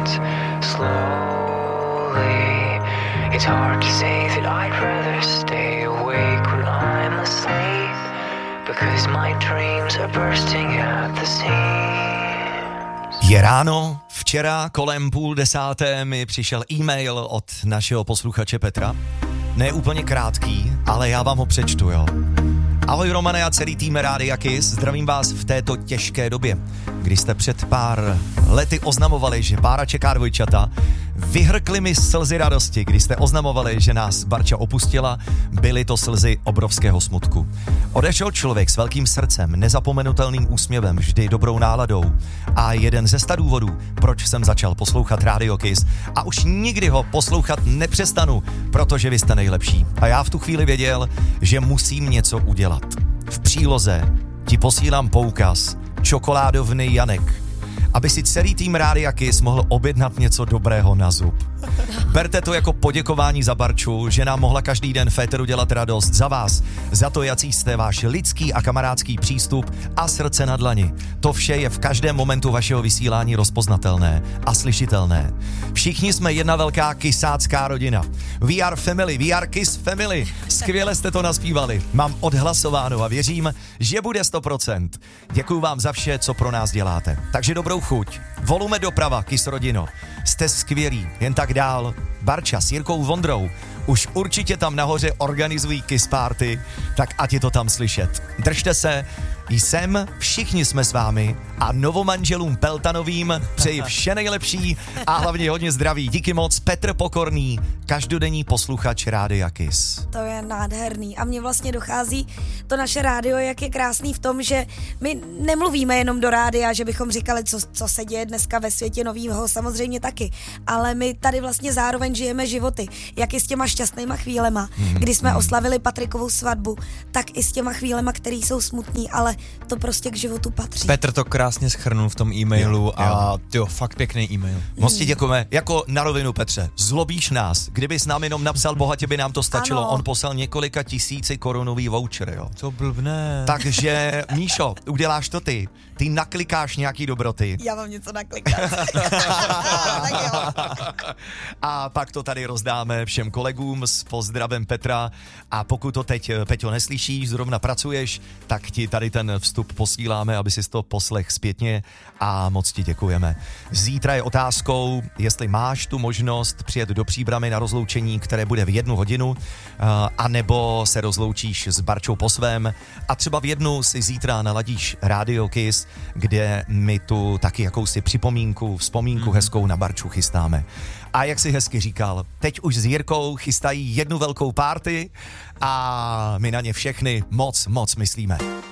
ends slowly. It's hard to say that I'd rather stay awake when I'm asleep, because my dreams are bursting at the seams. Je ráno, včera kolem 9:30 mi přišel e-mail od našeho posluchače Petra. Ne úplně krátký, ale já vám ho přečtu, jo. Ahoj Romane a celý tým Rádia Kiss, zdravím vás v této těžké době. Když jste před pár lety oznamovali, že pára čeká dvojčata, vyhrkly mi slzy radosti, když jste oznamovali, že nás Barča opustila, byly to slzy obrovského smutku. Odešel člověk s velkým srdcem, nezapomenutelným úsměvem, vždy dobrou náladou a jeden ze 100 důvodů, proč jsem začal poslouchat Radio Kiss a už nikdy ho poslouchat nepřestanu, protože vy jste nejlepší. A já v tu chvíli věděl, že musím něco udělat. V příloze ti posílám poukaz čokoládovny Janek, aby si celý tým Rádia Kiss mohl objednat něco dobrého na zub. Berte to jako poděkování za Barču, že nám mohla každý den féteru dělat radost, za vás, za to, jací jste, váš lidský a kamarádský přístup a srdce na dlani. To vše je v každém momentu vašeho vysílání rozpoznatelné a slyšitelné. Všichni jsme jedna velká kisácká rodina. We are family, we are Kiss family. Skvěle jste to naspívali. Mám odhlasováno a věřím, že bude 100%. Děkuju vám za vše, co pro nás děláte. Takže dobrou chuť. Volume doprava, Kiss rodino. Jste skvělí, jen tak dál. Barča s Jirkou Vondrou už určitě tam nahoře organizují Kiss Party, tak ať je to tam slyšet. Držte se, jsem, všichni jsme s vámi a novomanželům Peltanovým přeji vše nejlepší a hlavně hodně zdraví. Díky moc, Petr Pokorný, každodenní posluchač Rádia Kiss. To je nádherný a mně vlastně dochází to naše rádio, jak je krásný v tom, že my nemluvíme jenom do rádia, že bychom říkali, co se děje dneska ve světě novýho, samozřejmě taky, ale my tady vlastně zároveň žijeme životy, jak i s těma šťastnýma chvílema, kdy jsme oslavili Patrikovou svatbu, tak i s těma chvílema, které jsou smutný, ale to prostě k životu patří. Petr to krásně shrnul v tom e-mailu a tyjo, fakt pěkný e-mail. Moc ti děkujeme. Jako na rovinu, Petře, zlobíš nás. Kdybys nám jenom napsal, bohatě by nám to stačilo. Ano. On poslal několika tisíci korunový voucher, jo. Co blbné. Takže, Míšo, uděláš to ty. Ty naklikáš nějaký dobroty. Já mám něco naklikat. Tak jo. A pak to tady rozdáme všem kolegům s pozdravem Petra. A pokud to teď, Peťo, neslyšíš, zrovna pracuješ, tak ti tady ten vstup posíláme, aby si to poslech zpětně a moc ti děkujeme. Zítra je otázkou, jestli máš tu možnost přijet do Příbrami na rozloučení, které bude v 1 hodinu, anebo se rozloučíš s Barčou po svém a třeba v 1 si zítra naladíš Radio Kiss, kde my tu taky jakousi vzpomínku hezkou na Barču chystáme. A jak si hezky říkal, teď už s Jirkou chystají 1 velkou party a my na ně všechny moc myslíme.